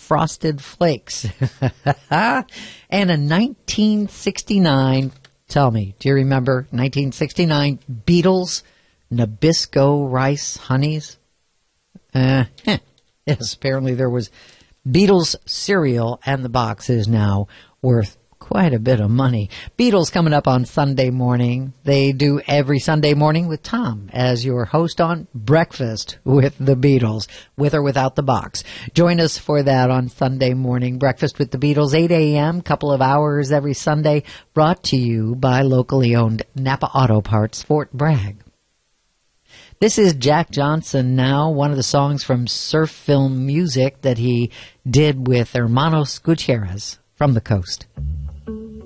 Frosted Flakes. And in 1969, tell me, do you remember 1969 Beatles Nabisco Rice Honeys? Yes, apparently there was Beatles cereal, and the box is now worth quite a bit of money. Beatles coming up on Sunday morning. They do every Sunday morning with Tom as your host on Breakfast with the Beatles, with or without the box. Join us for that on Sunday morning. Breakfast with the Beatles, 8 a.m., couple of hours every Sunday, brought to you by locally owned Napa Auto Parts, Fort Bragg. This is Jack Johnson now, one of the songs from Surf Film Music that he did with Hermanos Gutierrez from the coast.